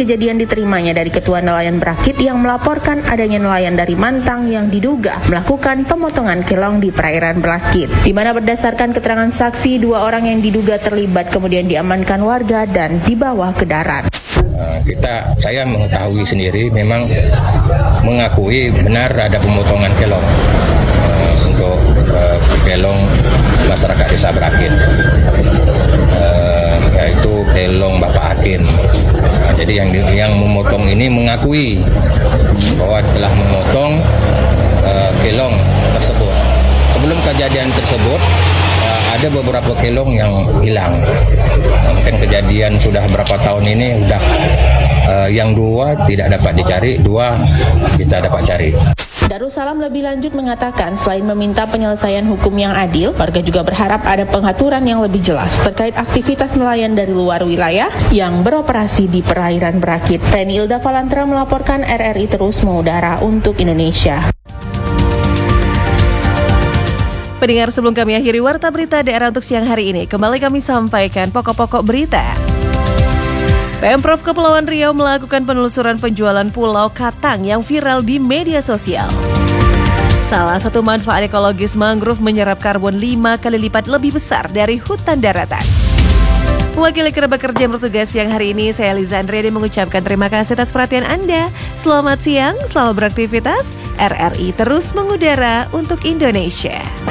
kejadian diterimanya dari Ketua Nelayan Berakit yang melaporkan adanya nelayan dari Mantang yang diduga melakukan pemotongan kelong di perairan Berakit, di mana berdasarkan keterangan saksi, 2 orang yang diduga terlibat kemudian diamankan warga dan dibawa ke darat. Saya mengetahui sendiri, memang mengakui benar ada pemotongan kelong untuk kelong masyarakat desa Berakit, yaitu kelong Bapak Hakim. Jadi yang memotong ini mengakui bahwa telah memotong kelong tersebut. Sebelum kejadian tersebut ada beberapa kelong yang hilang. Mungkin kejadian sudah berapa tahun ini, yang 2 tidak dapat dicari, 2 kita dapat cari. Darussalam lebih lanjut mengatakan selain meminta penyelesaian hukum yang adil, warga juga berharap ada pengaturan yang lebih jelas terkait aktivitas nelayan dari luar wilayah yang beroperasi di perairan Berakit. Reni Ilda Valantra melaporkan, RRI terus mengudara untuk Indonesia. Pendengar, sebelum kami akhiri Warta Berita Daerah untuk siang hari ini, kembali kami sampaikan pokok-pokok berita. Pemprov Kepulauan Riau melakukan penelusuran penjualan pulau Katang yang viral di media sosial. Salah satu manfaat ekologis mangrove menyerap karbon 5 kali lipat lebih besar dari hutan daratan. Wakil kerabat kerja yang bertugas siang hari ini, saya Liza Andriani mengucapkan terima kasih atas perhatian Anda. Selamat siang, selamat beraktivitas. RRI terus mengudara untuk Indonesia.